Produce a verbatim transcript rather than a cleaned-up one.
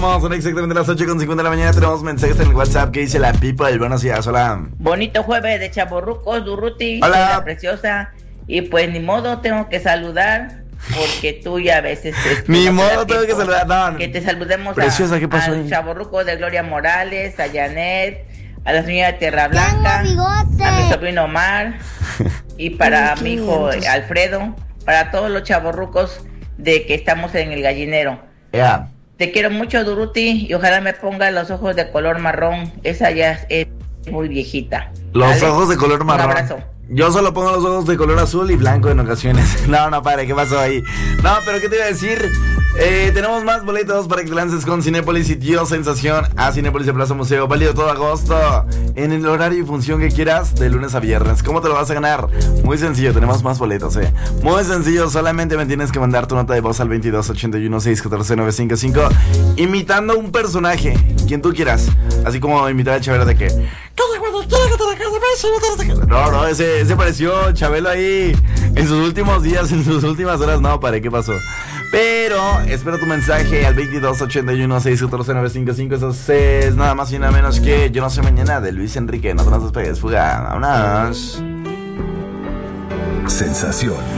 regresamos. Son exactamente las ocho con cincuenta de la mañana. Tenemos mensajes en el WhatsApp que dice la people. Buenos días, hola. Bonito jueves de chavorrucos, Durruti. Hola. La preciosa. Y pues ni modo, tengo que saludar. Porque tú ya a veces... Ni modo, tengo que saludar. No, que te saludemos preciosa, a, ¿qué pasó al ahí? chavorruco de Gloria Morales, a Janet, a la señora Tierra Blanca, a mi sobrino Omar, y para mi hijo Alfredo, para todos los chavorrucos de que estamos en el gallinero. Yeah. Te quiero mucho, Durruti, y ojalá me ponga los ojos de color marrón. Esa ya es muy viejita. Los ¿Vale? ojos de color marrón. Un abrazo. Yo solo pongo los ojos de color azul y blanco en ocasiones. No, no, padre, ¿qué pasó ahí? No, pero ¿qué te iba a decir? Eh, tenemos más boletos para que te lances con Cinépolis y Tío Sensación a Cinépolis de Plaza Museo. Válido todo agosto en el horario y función que quieras de lunes a viernes. ¿Cómo te lo vas a ganar? Muy sencillo, tenemos más boletos, eh. Muy sencillo, solamente me tienes que mandar tu nota de voz al veintidós ochenta y uno seis catorce nueve cincuenta y cinco imitando un personaje, quien tú quieras. Así como imitar a Chabelo de que... No, no, ese, ese pareció Chabelo ahí en sus últimos días, en sus últimas horas. No, pare, ¿qué pasó? Pero espero tu mensaje al veintidós ochenta y uno seis catorce nueve cincuenta y cinco. Eso es nada más y nada menos que Yo no sé mañana de Luis Enrique. No te nos despegues, fuga, vámonos. Sensación.